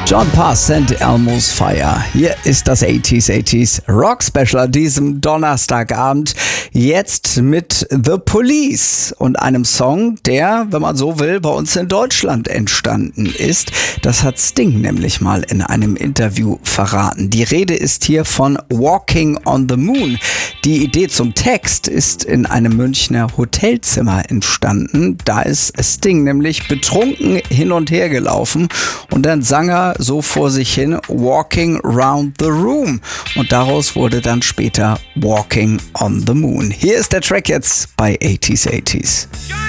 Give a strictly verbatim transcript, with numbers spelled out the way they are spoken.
John Pass and Elmo's Fire. Hier ist das achtziger achtziger Rock Special an diesem Donnerstagabend. Jetzt mit The Police und einem Song, der, wenn man so will, bei uns in Deutschland entstanden ist. Das hat Sting nämlich mal in einem Interview verraten. Die Rede ist hier von Walking on the Moon. Die Idee zum Text ist in einem Münchner Hotelzimmer entstanden. Da ist Sting nämlich betrunken hin und her gelaufen und dann sang er so vor sich hin Walking Round the Room und daraus wurde dann später Walking on the Moon. Hier ist der Track jetzt bei achtziger achtziger.